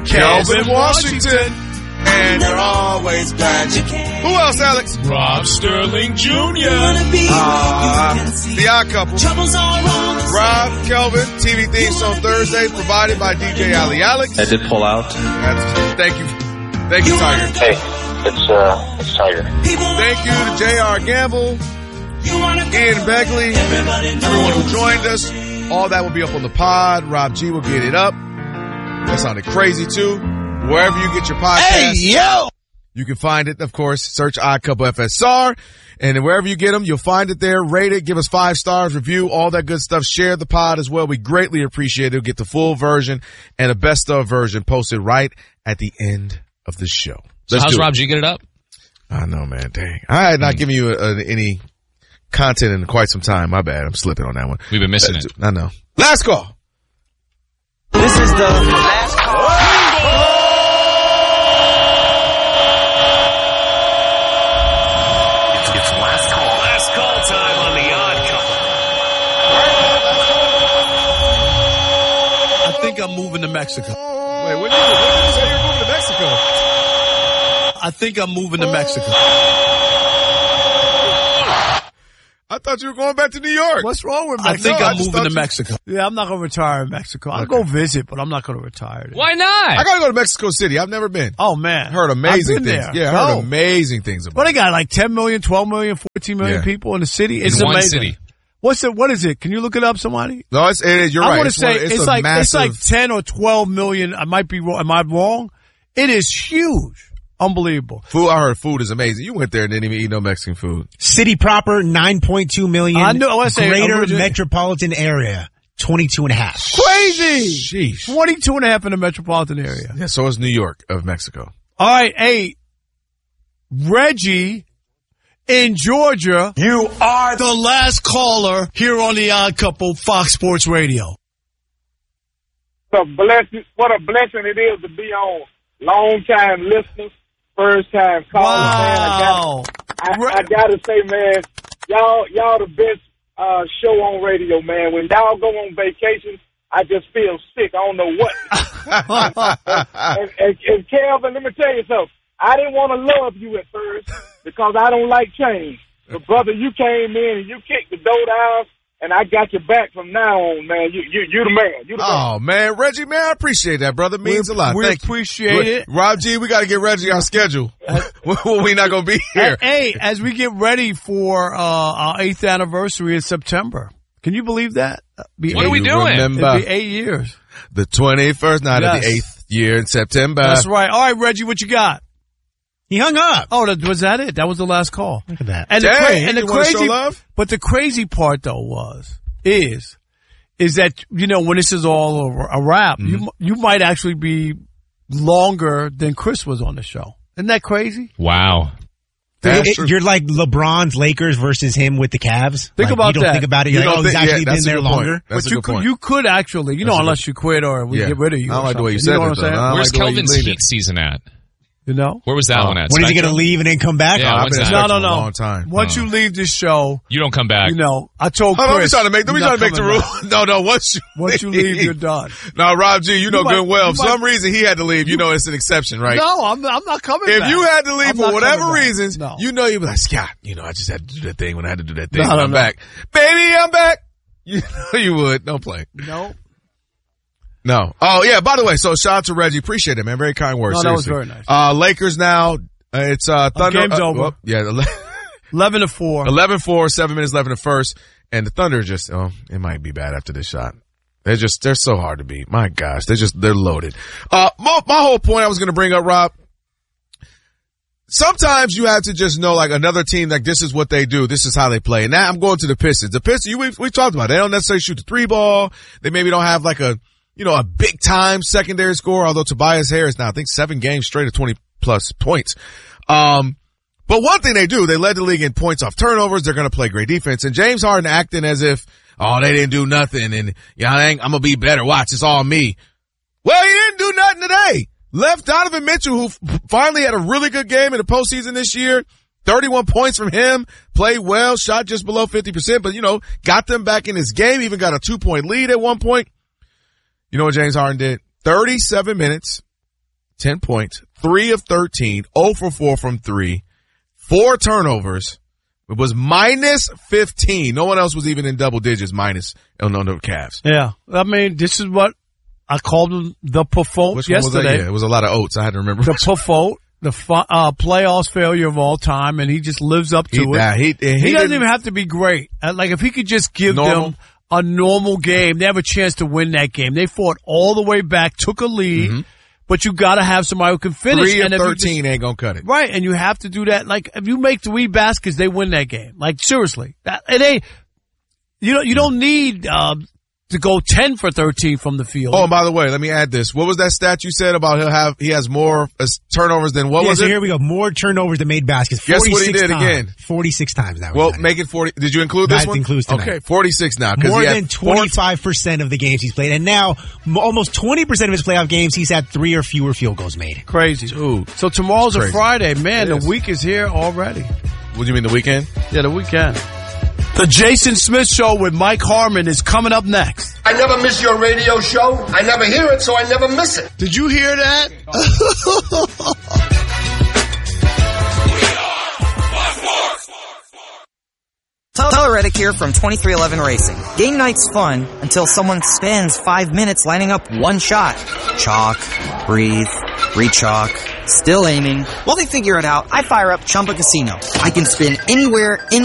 Kelvin Washington. And you're always glad you can. Who else, Alex? Rob Sterling Jr. The Odd Couple. Rob, Kelvin, TV theme song Thursday, provided by DJ Ali Alex. I did pull out. Thank you. Thank you, Tiger. Hey, it's Tiger. Thank you to J.R. Gamble, Ian Begley, everyone who joined us. All that will be up on the pod. Rob G will get it up. That sounded crazy, too. Wherever you get your podcast. Hey, yo! You can find it, of course. Search Odd Couple FSR. And wherever you get them, you'll find it there. Rate it. Give us 5 stars. Review. All that good stuff. Share the pod as well. We greatly appreciate it. You'll get the full version and a best of version posted right at the end of the show. So how's Rob G get it up? I know, man. Dang. I had not given you any content in quite some time. My bad. I'm slipping on that one. We've been missing it. I know. Last call. This is the last call. It's last call. Last call time on the Odd Couple. I think I'm moving to Mexico. Wait, what did you say you're moving to Mexico? I think I'm moving to Mexico. I thought you were going back to New York. What's wrong with Mexico? I think I'm moving to Mexico. Yeah, I'm not going to retire in Mexico. I'll go visit, but I'm not going to retire there. Why not? I got to go to Mexico City. I've never been. Oh, man. Heard amazing I've been things. there. Yeah, I heard amazing things about it. Well, they got like 10 million, 12 million, 14 million people in the city. It's in amazing. One city. What is it? Can you look it up, somebody? No, you're right. I want to say it's like massive... 10 or 12 million. I might be wrong. Am I wrong? It is huge. Unbelievable. Food, I heard food is amazing. You went there and didn't even eat no Mexican food. City proper, 9.2 million. I know. I say greater metropolitan area, 22.5. Crazy. Sheesh. 22.5 in the metropolitan area. Yeah, so is New York of Mexico. All right. Hey, Reggie in Georgia. You are the last caller here on the Odd Couple, Fox Sports Radio. What a blessing it is to be on. Long-time listeners, first-time callers. Wow. Man, I gotta say, man, y'all the best show on radio, man. When y'all go on vacation, I just feel sick. I don't know what. and Kelvin, let me tell you something. I didn't want to love you at first because I don't like change. But brother, you came in and you kicked the door down. And I got your back from now on, man. You the man. You the man. Oh, man. Reggie, man, I appreciate that, brother. It means a lot. We appreciate it. Rob G, we got to get Reggie on schedule. We not going to be here. Hey, as we get ready for our 8th anniversary in September. Can you believe that? What are we doing? Remember, it'll be 8 years. The 21st night of the 8th year in September. That's right. All right, Reggie, what you got? He hung up. Oh, was that it? That was the last call. Look at that. And the crazy, but the crazy part though is that, you know, when this is all a wrap, you might actually be longer than Chris was on the show. Isn't that crazy? Wow. You're like LeBron's Lakers versus him with the Cavs. Think about you don't that. think about it. You're like, he's actually been there longer. But you could actually, you know, unless you quit or we get rid of you. I don't like the way you said it. Where's Kelvin's Heat season at? You know? Where was that one at? When is he going to leave and then come back? Yeah, I've been no. a long time. Once you leave this show, you don't come back. You know, I told Chris. Let me try to make the rule. No, once you leave, you're done. No, Rob G, you know good well. For some reason, he had to leave. You know it's an exception, right? No, I'm not coming back. If you had to leave for whatever reasons, you know you'd be like, Scott, you know, I just had to do that thing when I had to do that thing. I'm back. Baby, I'm back. You know you would. Don't play. No. Oh, yeah, by the way, so shout out to Reggie. Appreciate it, man. Very kind words. No, that was very nice. Lakers now. It's Thunder. Game's over. Yeah. 11-4. 11-4, 7 minutes left in the first. And the Thunder just, it might be bad after this shot. They're so hard to beat. My gosh. They're loaded. My whole point I was going to bring up, Rob. Sometimes you have to just know, like, another team, like, this is what they do. This is how they play. And now I'm going to the Pistons. The Pistons, we talked about it. They don't necessarily shoot the 3-ball. They maybe don't have, like, a big time secondary score, although Tobias Harris now, I think 7 games straight at 20 plus points. But one thing they do, they led the league in points off turnovers. They're going to play great defense. And James Harden acting as if, they didn't do nothing. And I'm going to be better. Watch, it's all me. Well, he didn't do nothing today. Left Donovan Mitchell, who finally had a really good game in the postseason this year. 31 points from him, played well, shot just below 50%, but, got them back in this game, even got a 2-point lead at one point. You know what James Harden did? 37 minutes, 10 points, 3 of 13, 0 for 4 from 3, 4 turnovers. It was minus 15. No one else was even in double digits minus on the Cavs. Yeah. I mean, this is what I called him the Puffote Which one yesterday. was that? Yeah, it was a lot of oats. I had to remember. The Puffote, the playoffs failure of all time, and he just lives up to it. He doesn't even have to be great. Like, if he could just give them a normal game, they have a chance to win that game. They fought all the way back, took a lead, but you got to have somebody who can finish. 3 of 13 ain't going to cut it. Right, and you have to do that. Like, if you make 3 baskets, they win that game. Like, seriously. It ain't, you don't need to go 10 for 13 from the field. Oh, and by the way, let me add this. What was that stat you said about he has more turnovers than what was it? So here we go. More turnovers than made baskets. Guess what he did again? 46 times now. Well, make it 40. Did you include this that one? Includes tonight. Okay, 46 now. More than 25% of the games he's played. And now, almost 20% of his playoff games, he's had 3 or fewer field goals made. Crazy. Dude. So tomorrow's a Friday. Man, the week is here already. What do you mean, the weekend? Yeah, the weekend. The Jason Smith Show with Mike Harmon is coming up next. I never miss your radio show. I never hear it, so I never miss it. Did you hear that? Tyler Reddick here from 2311 Racing. Game night's fun until someone spends 5 minutes lining up one shot. Chalk, breathe, re-chalk, still aiming. While they figure it out, I fire up Chumba Casino. I can spin anywhere,